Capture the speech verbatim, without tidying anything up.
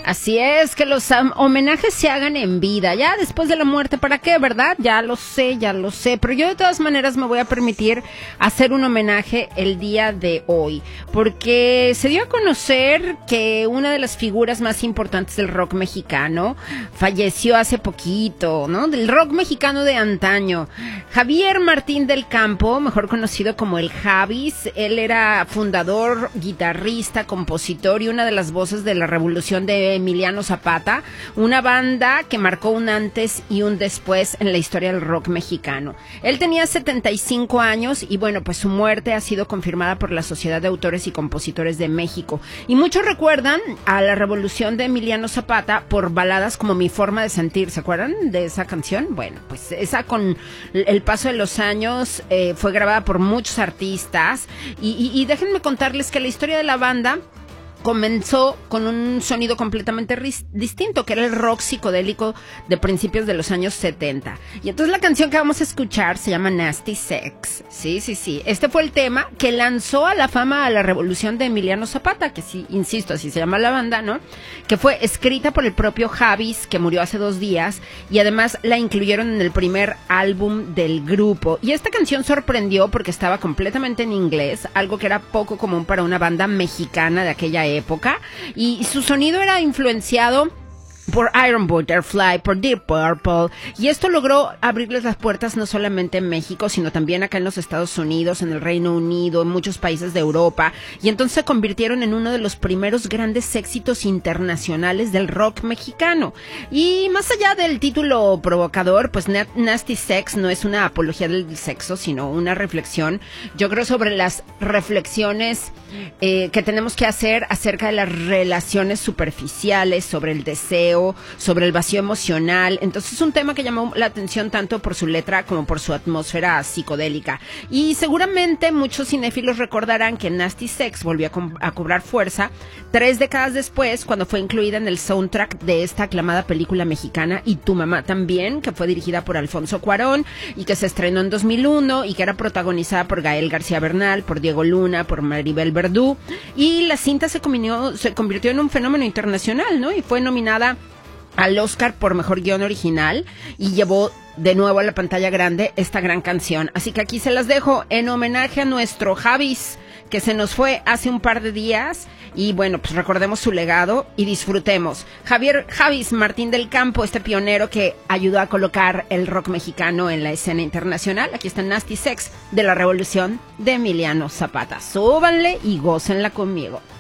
Así es, que los um, homenajes se hagan en vida, ya después de la muerte, ¿para qué, verdad? Ya lo sé, ya lo sé, pero yo de todas maneras me voy a permitir hacer un homenaje el día de hoy, porque se dio a conocer que una de las figuras más importantes del rock mexicano falleció hace poquito, ¿no? Del rock mexicano de antaño. Javier Martín del Campo, mejor conocido como el Javis, él era fundador, guitarrista, compositor y una de las voces de la revolución de Emiliano Zapata, una banda que marcó un antes y un después en la historia del rock mexicano. Él tenía setenta y cinco años y bueno, pues su muerte ha sido confirmada por la Sociedad de Autores y Compositores de México. Y muchos recuerdan a la revolución de Emiliano Zapata por baladas como Mi Forma de Sentir. ¿Se acuerdan de esa canción? Bueno, pues esa con el paso de los años eh, fue grabada por muchos artistas y, y, y déjenme contarles que la historia de la banda comenzó con un sonido completamente ris- distinto, que era el rock psicodélico de principios de los años setenta. Y entonces la canción que vamos a escuchar se llama Nasty Sex. Sí, sí, sí. Este fue el tema que lanzó a la fama a la revolución de Emiliano Zapata, que sí, insisto, así se llama la banda, ¿no? Que fue escrita por el propio Javis, que murió hace dos días, y además la incluyeron en el primer álbum del grupo. Y esta canción sorprendió porque estaba completamente en inglés, algo que era poco común para una banda mexicana de aquella época, y su sonido era influenciado por Iron Butterfly, por Deep Purple, y esto logró abrirles las puertas no solamente en México, sino también acá en los Estados Unidos, en el Reino Unido, en muchos países de Europa, y entonces se convirtieron en uno de los primeros grandes éxitos internacionales del rock mexicano. Y más allá del título provocador, pues Nasty Sex no es una apología del sexo, sino una reflexión, yo creo, sobre las reflexiones eh, que tenemos que hacer acerca de las relaciones superficiales, sobre el deseo, sobre el vacío emocional. Entonces es un tema que llamó la atención tanto por su letra como por su atmósfera psicodélica. Y seguramente muchos cinéfilos recordarán que Nasty Sex volvió a, co- a cobrar fuerza tres décadas después, cuando fue incluida en el soundtrack de esta aclamada película mexicana Y tu mamá también, que fue dirigida por Alfonso Cuarón y que se estrenó en dos mil uno y que era protagonizada por Gael García Bernal, por Diego Luna, por Maribel Verdú. Y la cinta se, combinó, se convirtió en un fenómeno internacional, ¿no? Y fue nominada al Oscar por Mejor Guión Original y llevó de nuevo a la pantalla grande esta gran canción. Así que aquí se las dejo en homenaje a nuestro Javis, que se nos fue hace un par de días. Y bueno, pues recordemos su legado y disfrutemos. Javier Javis Martín del Campo, este pionero que ayudó a colocar el rock mexicano en la escena internacional. Aquí está Nasty Sex de la revolución de Emiliano Zapata. Súbanle y gócenla conmigo.